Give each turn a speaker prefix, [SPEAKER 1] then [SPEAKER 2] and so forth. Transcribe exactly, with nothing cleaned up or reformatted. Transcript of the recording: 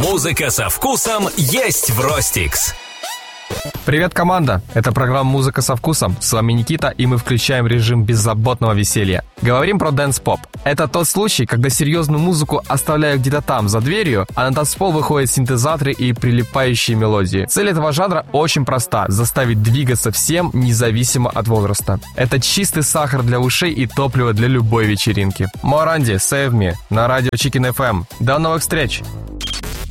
[SPEAKER 1] Музыка со вкусом есть в Ростикс.
[SPEAKER 2] Привет, команда! Это программа «Музыка со вкусом». С вами Никита, и мы включаем режим беззаботного веселья. Говорим про дэнс-поп. Это тот случай, когда серьезную музыку оставляют где-то там, за дверью, а на танцпол выходят синтезаторы и прилипающие мелодии. Цель этого жанра очень проста – заставить двигаться всем, независимо от возраста. Это чистый сахар для ушей и топливо для любой вечеринки. Моранди, Save Me на радио Chicken эф эм. До новых встреч!